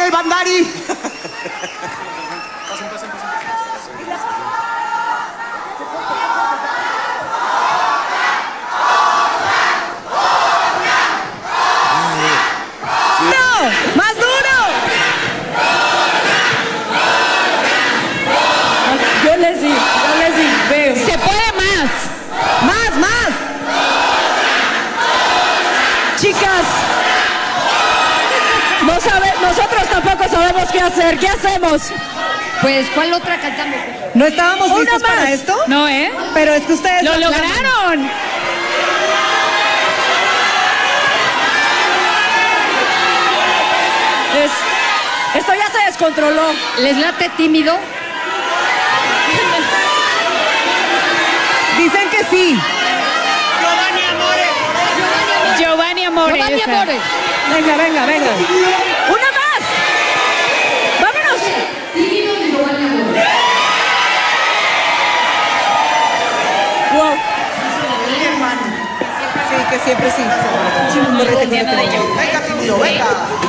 del Bandari. ¡Más duro! Yo les di, veo. Se puede más. ¡Más! Chicas, nosotros tampoco sabemos qué hacer. ¿Qué hacemos? Pues, ¿cuál otra cantamos? ¿No estábamos listos para esto? No, ¿eh? Pero es que ustedes ¡Lo aclaman. lograron! Esto ya se descontroló. ¿Les late tímido? Dicen que sí. Giovanni Amore. Venga. ¡Una más! ¡Vámonos! Wow. Sí, que siempre sí. Venga, tímido, venga.